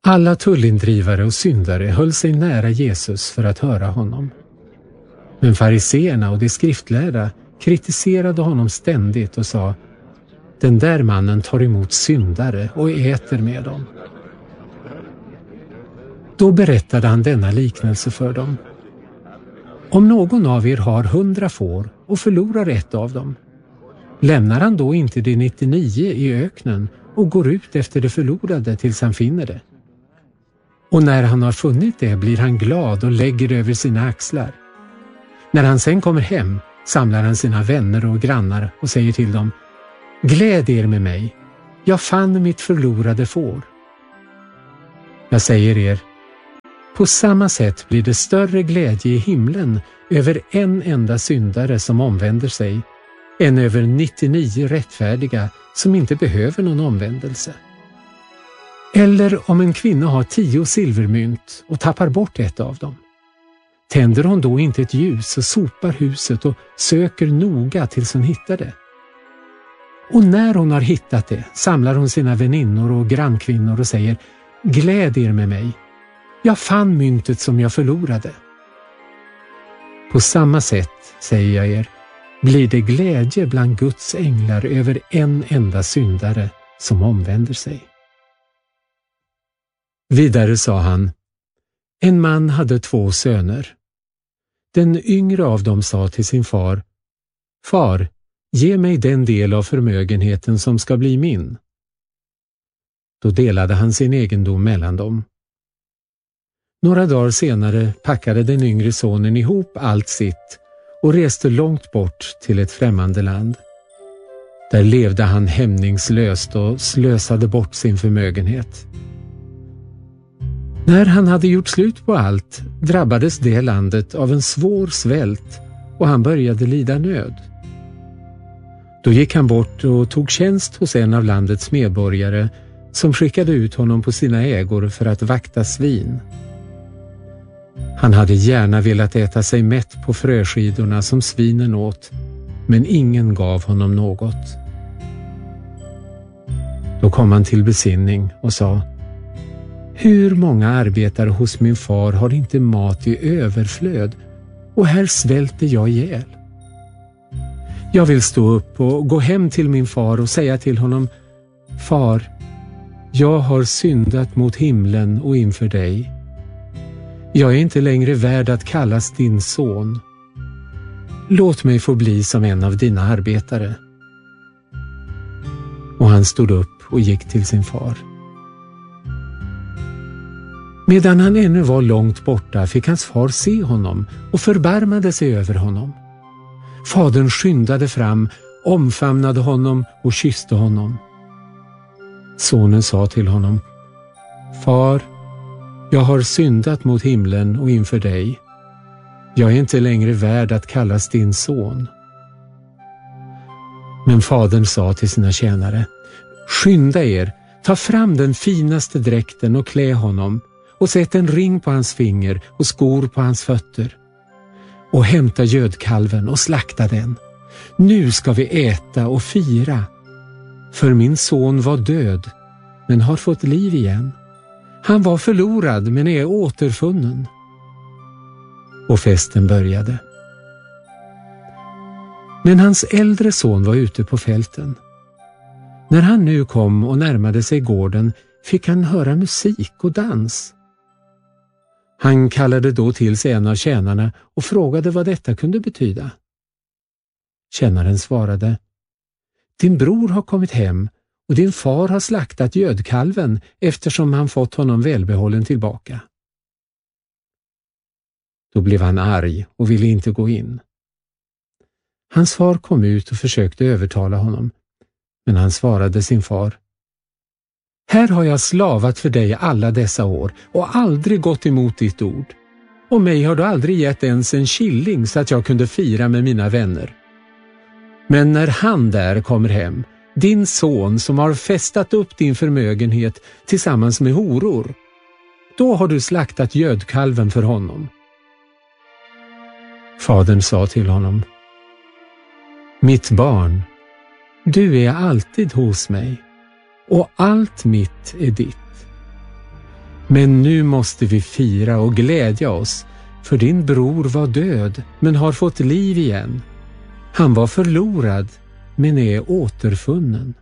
Alla tullindrivare och syndare höll sig nära Jesus för att höra honom. Men fariseerna och de skriftlärda kritiserade honom ständigt och sa: den där mannen tar emot syndare och äter med dem. Då berättade han denna liknelse för dem. Om någon av er har 100 får och förlorar ett av dem, lämnar han då inte de 99 i öknen och går ut efter det förlorade tills han finner det? Och när han har funnit det blir han glad och lägger det över sina axlar. När han sen kommer hem samlar han sina vänner och grannar och säger till dem: gläd er med mig, jag fann mitt förlorade får. Jag säger er, på samma sätt blir det större glädje i himlen över en enda syndare som omvänder sig än över 99 rättfärdiga som inte behöver någon omvändelse. Eller om en kvinna har 10 silvermynt och tappar bort ett av dem, tänder hon då inte ett ljus och sopar huset och söker noga tills hon hittar det? Och när hon har hittat det samlar hon sina väninnor och grannkvinnor och säger: gläd er med mig, jag fann myntet som jag förlorade. På samma sätt, säger jag er, blir det glädje bland Guds änglar över en enda syndare som omvänder sig. Vidare sa han: en man hade 2 söner. Den yngre av dem sa till sin far: far, ge mig den del av förmögenheten som ska bli min. Då delade han sin egendom mellan dem. Några dagar senare packade den yngre sonen ihop allt sitt och reste långt bort till ett främmande land. Där levde han hämningslöst och slösade bort sin förmögenhet. När han hade gjort slut på allt drabbades det landet av en svår svält och han började lida nöd. Då gick han bort och tog tjänst hos en av landets medborgare som skickade ut honom på sina ägor för att vakta svin. Han hade gärna velat äta sig mätt på fröskidorna som svinen åt, men ingen gav honom något. Då kom han till besinning och sa: hur många arbetare hos min far har inte mat i överflöd, och här svälter jag ihjäl. Jag vill stå upp och gå hem till min far och säga till honom: far, jag har syndat mot himlen och inför dig. Jag är inte längre värd att kallas din son. Låt mig få bli som en av dina arbetare. Och han stod upp och gick till sin far. Medan han ännu var långt borta fick hans far se honom och förbarmade sig över honom. Fadern skyndade fram, omfamnade honom och kysste honom. Sonen sa till honom: far, jag har syndat mot himlen och inför dig. Jag är inte längre värd att kallas din son. Men fadern sa till sina tjänare: skynda er, ta fram den finaste dräkten och klä honom och sätt en ring på hans finger och skor på hans fötter. Och hämta gödkalven och slakta den. Nu ska vi äta och fira. För min son var död, men har fått liv igen. Han var förlorad, men är återfunnen. Och festen började. Men hans äldre son var ute på fälten. När han nu kom och närmade sig gården fick han höra musik och dans. Han kallade då till sig en av tjänarna och frågade vad detta kunde betyda. Tjänaren svarade: din bror har kommit hem och din far har slaktat gödkalven eftersom han fått honom välbehållen tillbaka. Då blev han arg och ville inte gå in. Hans far kom ut och försökte övertala honom, men han svarade sin far: här har jag slavat för dig alla dessa år och aldrig gått emot ditt ord. Och mig har du aldrig gett ens en killing så att jag kunde fira med mina vänner. Men när han där kommer hem, din son som har festat upp din förmögenhet tillsammans med horor, då har du slaktat gödkalven för honom. Fadern sa till honom: mitt barn, du är alltid hos mig och allt mitt är ditt. Men nu måste vi fira och glädja oss, för din bror var död men har fått liv igen. Han var förlorad men är återfunnen.